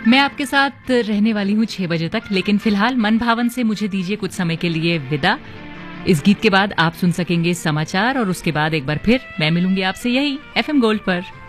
मैं आपके साथ रहने वाली हूँ 6 बजे तक, लेकिन फिलहाल मन भावन से मुझे दीजिए कुछ समय के लिए विदा। इस गीत के बाद आप सुन सकेंगे समाचार और उसके बाद एक बार फिर मैं मिलूंगी आपसे यही FM गोल्ड पर।